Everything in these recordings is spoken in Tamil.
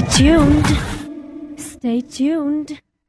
tuned. Stay tuned.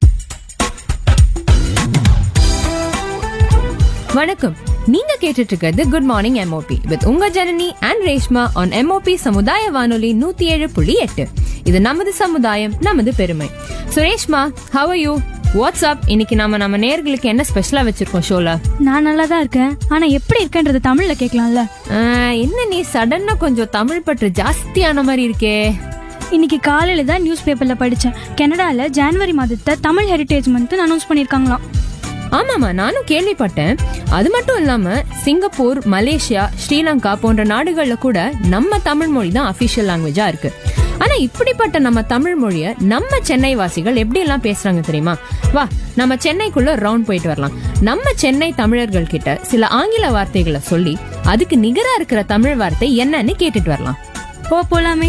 வணக்கம். நீங்க கேட்டுட்டு இருக்கிறது குட் மார்னிங் எம்ஓபி வித் உங்க Janani and Reshma on MOP சமுதாய வானொலி 107.8. இது நமது சமுதாயம், நமது பெருமை. Reshma, how are you? What's up? இன்னைக்கு நம்ம நேர்களுக்கு என்ன ஸ்பெஷலா வச்சிருக்கோம் ஷோல? நான் நல்லா தான் இருக்கேன். ஆனா எப்படி இருக்கேன்றது தமிழ்ல கேட்கலாம்ல? என்ன நீ சடனா கொஞ்சம் தமிழ் பற்று ஜாஸ்தியான மாதிரி இருக்கே. இன்னைக்கு காலையில தான் நியூஸ் பேப்பர்ல படிச்சேன். கனடால ஜனவரி மாதத்தை தமிழ் ஹெரிடேஜ் மந்த் அனௌன்ஸ் பண்ணிருக்காங்களாம். ஆமாமா, நானும் கேள்விப்பட்டேன். அது மட்டும் இல்லாம சிங்கப்பூர், மலேசியா, ஸ்ரீலங்கா போன்ற நாடுகள்ல கூட நம்ம தமிழ் மொழி தான் அபிஷியல் லாங்குவேஜா இருக்கு. ஆனா இப்படிப்பட்ட நம்ம தமிழ் மொழிய நம்ம சென்னை வாசிகள் எப்படி எல்லாம் பேசுறாங்க தெரியுமா? வா, நம்ம சென்னைக்குள்ள ரவுண்ட் போயிட்டு வரலாம். நம்ம சென்னை தமிழர்கள் கிட்ட சில ஆங்கில வார்த்தைகளை சொல்லி அதுக்கு நிகரா இருக்கிற தமிழ் வார்த்தை என்னன்னு கேட்டுட்டு வரலாம். போலாமே.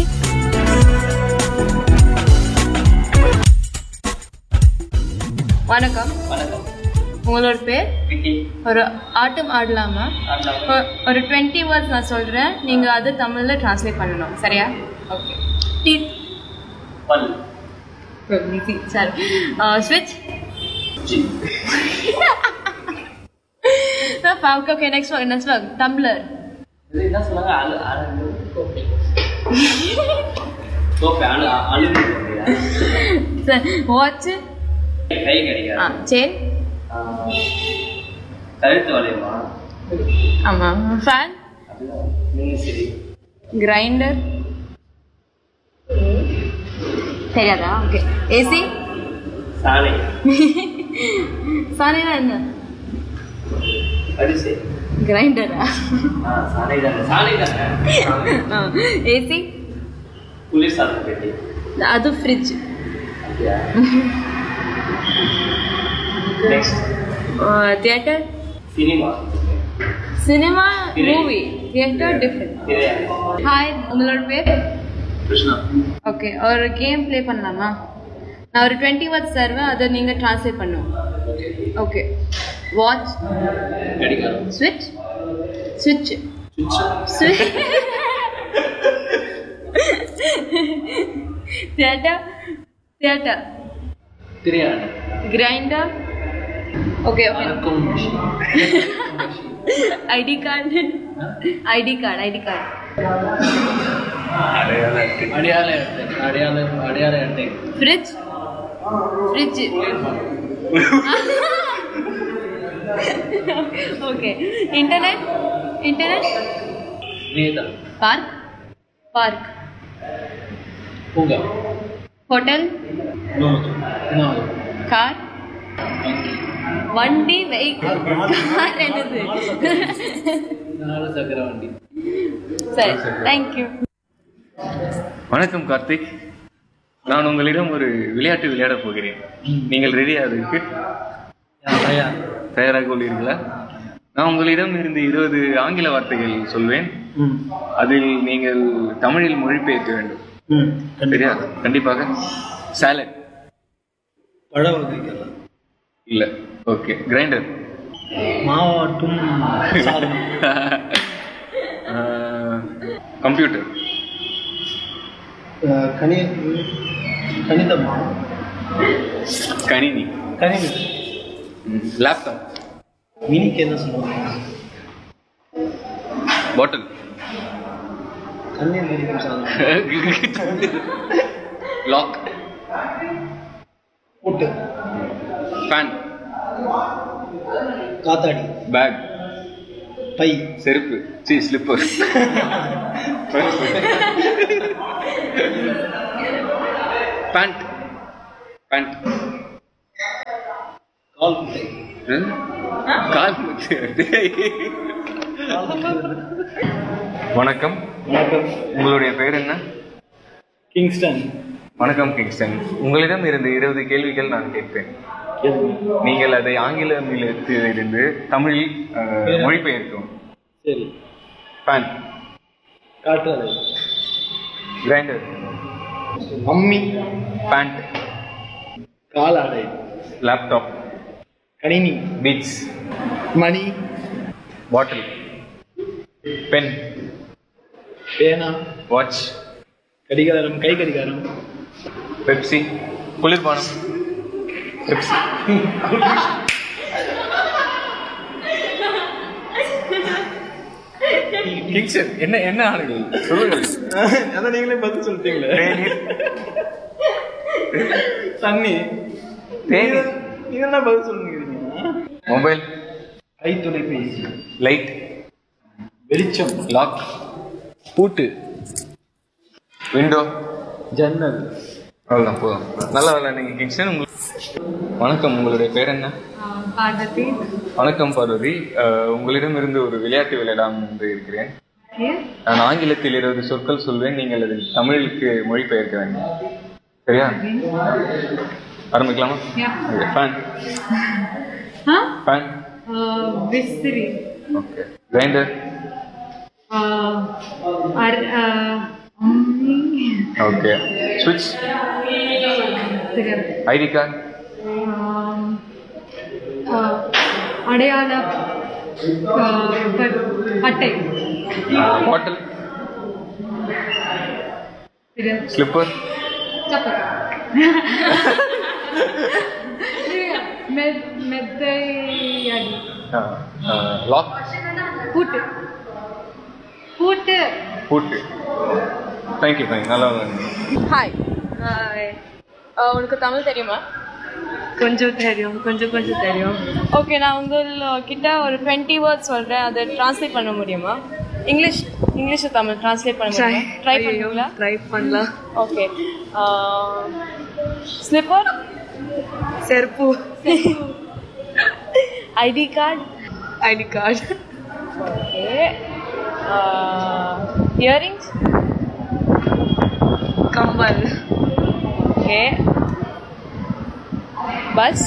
வணக்கம். உங்களோட பேர்? ஒரு ஆட்டம் ஆடலாமா? ஒரு 20 words நான் சொல்றேன், நீங்க அது தமிழ்ல டிரான்ஸ்லேட் பண்ணணும், சரியா? ஓகே. டீத், பல், சரி. ஸ்விட்ச். Okay, next one. Tumbler. Watch. Chain. ஆமா. ஃபேன். கிரைண்டர். தெரியாதா? ஓகே. ஏசி. சாலை. சாலைனா என்ன? கிரைண்டரா? ஏசி. அது fridge. Theatre. Cinema movie. Theatre different. Hi, உங்களோட பேர்? கிருஷ்ணா. ஓகே, ஒரு கேம் ப்ளே பண்ணலாமா? நான் ஒரு 20 words தருவேன், அதை நீங்க டிரான்ஸ்லேட் பண்ணுவோம். ஓகே. வாட்ச். ஸ்விட்ச். ஸ்விட்ச். Theatre. Theatre. Grinder. Okay. ID card. ID card. ID card. Fridge. Fridge. Okay. Internet. Internet. Park. Park. Hotel. Car. வண்டி. வெஹிக்கிள். கார் என்னது? சரி, தேங்க்யூ. வணக்கம் கார்த்திக். நான் உங்களிடம் ஒரு விளையாட்டு விளையாட போகிறேன். நீங்கள் ரெடியா? அதற்கு தயாராக உள்ளீர்களா? நான் உங்களிடம் இருந்து 20 ஆங்கில வார்த்தைகள் சொல்வேன். அதில் நீங்கள் தமிழில் மொழிபெயர்க்க வேண்டும். சரியா? கண்டிப்பாக. சாலட். பழ வகைகள் இல்ல. ஓகே. கிரைண்டர். மாவாட்டும். கம்ப்யூட்டர். கணிதமா. கணினி. கணினி. லேப்டாப். மினிக்கு என்ன சொல்லுவாங்க? பாட்டில். லாக். பூட்டு. ஃபேன். காத்தாடி. பேக். பை. செருப்பு. ஸ்லிப்பர். பேண்ட். பேண்ட். கால் முட்டை. கால் முட்டை. வணக்கம். வணக்கம். உங்களுடைய பெயர் என்ன? கிங்ஸ்டன். வணக்கம் கிங்ஸ்டன். உங்களிடம் இருந்து 20 கேள்விகள் நான் கேட்பேன். நீங்கள் அதை ஆங்கிலத்திலிருந்து தமிழில் மொழிபெயர்க்கும். சரி. ஃபேன். காற்றாலை. கிரைண்டர். அம்மி. பேண்ட். காலாடை. லேப்டாப். கணினி. பீட்ஸ். மணி. பாட்டில். பென். பேனா. வாட்ச். கடிகாரம். கை கடிகாரம். பெப்சி. குளிர்பானம். பெப்சி. கிங்ஸ்டன். என்ன என்ன ஆளுங்கள் சொல்லுங்கள். அதான் நீங்களே பார்த்து சொல்லிட்டீங்களே. தேநீர். தண்ணி. தேநீர். இதெல்லாம் பதில் சொல்லுங்க. மொபைல். கைத்தொலைபேசி. லைட். வெளிச்சம். லாக். பூட்டு. விண்டோ. ஜன்னல். அவ்வளோதான் போதும். நல்லா விளையாடுங்க கிங்ஸ்டன். வணக்கம், உங்களுடைய பேர் என்ன? பார்வதி. வணக்கம் பார்வதி. உங்களிடம் இருந்து ஒரு விளையாட்டு விளையாடாம என்று இருக்கிறேன். நான் ஆங்கிலத்தில் 20 சொற்கள் சொல்வேன், நீங்கள் அதில் தமிழுக்கு மொழிபெயர்க்க வேண்டும். சரியா? ஆரம்பிக்கலாமா? ஃபேன். ஃபேன். விசிறி. ஓகே. கிரைண்டர். ஓகே. ஸ்விட்ச். ID card. அடையாள அட்டை. பாட்டில். ஸ்லிப்பர். மெத்தை அடி. லாக். பூட்டு. பூட்டு. பூட்டு. தேங்க்யூ. நல்லா ஹாய். உனக்கு தமிழ் தெரியுமா? கொஞ்சம் தெரியும், கொஞ்சம் தெரியும். ஓகே, நான் உங்கள்கிட்ட ஒரு 20 வேர்ட்ஸ் சொல்கிறேன், அதை ட்ரான்ஸ்லேட் பண்ண முடியுமா? இங்கிலீஷ் தமிழ் ட்ரான்ஸ்லேட் பண்ண முடியுமா? ட்ரை பண்ணுங்களா? ட்ரை பண்ணலாம். ஓகே. ஸ்லிப்பர். செருப்பு. ID card. ID card. Okay. Earrings. Compel. Okay. Bus.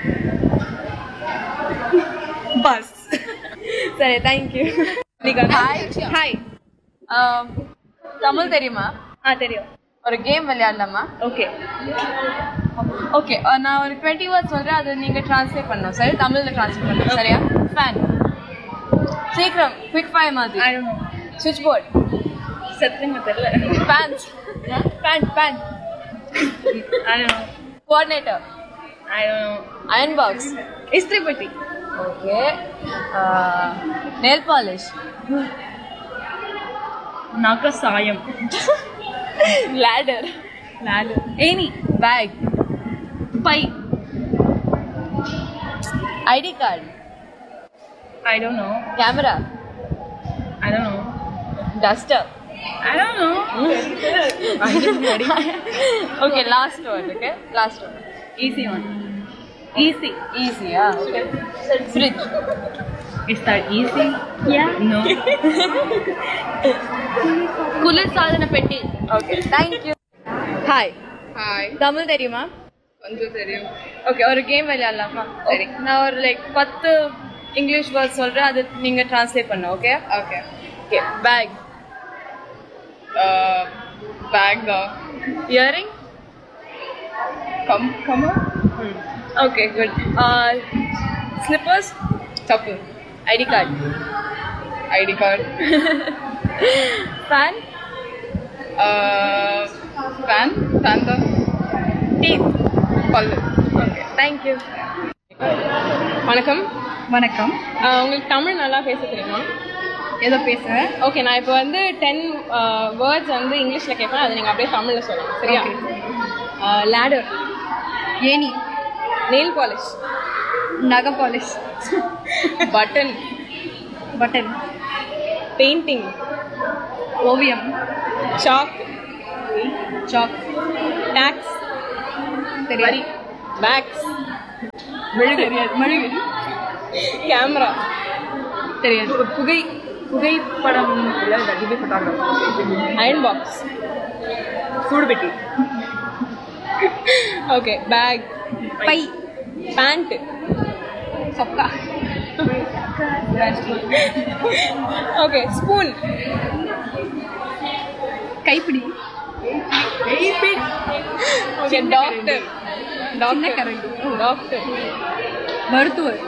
Bus. சரி, தேங்க்யூ. ஹாய். ஹாய். தமிழ் தெரியுமா? தெரியும். ஒரு கேம் விளையாடலாமா? ஓகே. ஓகே, நான் ஒரு 20 வேர்ட்ஸ் சொல்கிறேன், அதை நீங்கள் ட்ரான்ஸ்லேட் பண்ணணும். சரி, தமிழில் ட்ரான்ஸ்லேட் பண்ணணும். சரியா? ஃபேன். சீக்கிரம், குவிக் ஃபயர் மாதிரி. சுவிட்ச் போர்ட். சத்தியமா தெரியல. பேண்ட். கோஆர்டினேட்டர். Iron box. இஸ்திரி பெட்டி. ஓகே. Nail polish. நகை சாயம். ladder. Any. Back. By. ID card. I don't know. Camera. I don't know. Duster. I don't know. Okay, last one. Okay, last one. Easy one. Easy. Easy, yeah. Okay. Fridge. Is that easy? Yeah. No. குளிர் சாதன பெட்டி. Okay, thank you. Hi. Hi. Tamil தெரியுமா? கொஞ்சம் தெரியும். ஓகே, ஒரு கேம் விளையாடலாமா? சரி. நான் ஒரு 10 இங்கிலீஷ் வேர்ட்ஸ் சொல்கிறேன், அது நீங்கள் ட்ரான்ஸ்லேட் பண்ண. Okay? Okay. Okay. Back. Bag. Earring. Come. Okay, good. Slippers. Chapel. ID card. ID card. Fan. Fan. Teeth. பல்லு. Okay, thank you. வணக்கம். வணக்கம். உங்களுக்கு தமிழ் நல்லா பேச தெரியுமா? ஏதோ பேசுவேன். ஓகே, நான் இப்போ 10 வேர்ட்ஸ் இங்கிலீஷில் கேட்பேன், அதை நீங்கள் அப்படியே தமிழில் சொல்லணும். சரியா? லேடர். ஏனி. Nail polish. நகை பாலிஷ். பட்டன். பெயிண்டிங். ஓவியம். சாக். டாக்ஸ். தெரியாது. பேக்ஸ். மெழுகு. கேமரா. தெரியாது. புகைப்படம். Iron box. சூடுபெட்டி. Okay. Back. By. Pant. Chokka. Okay. Spoon. கைப்பிடி. ஓகே. டாக்டர். மருத்துவர்.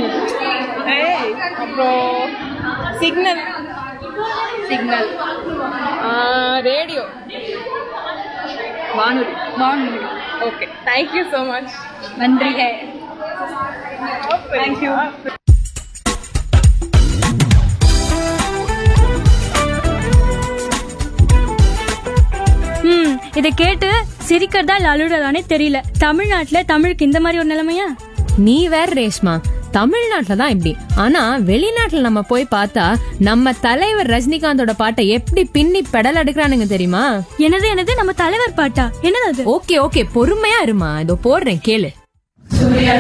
அப்புறம் சிக்னல். ரேடியோ. வானொலி. வானொலி. Okay, thank you so much. நன்றி. தேங்க்யூ. இதை கேட்டு சிரிக்கிறதா இல்ல அழுறதானே தெரியல. தமிழ்நாட்டுல தமிழுக்கு இந்த மாதிரி ஒரு நிலைமையா? நீ வேற ரேஷ்மா, தமிழ்நாட்டுல தான் இப்படி. ஆனா வெளிநாட்டுல நம்ம போய் பார்த்தா நம்ம தலைவர் ரஜினிகாந்தோட பாட்டை எப்படி பின்னி பெடல் எடுக்கிறானுங்க தெரியுமா? என்னது நம்ம தலைவர் பாட்டா? என்னது அது? ஓகே பொறுமையா இருமா, இதோ போடுறேன் கேளு.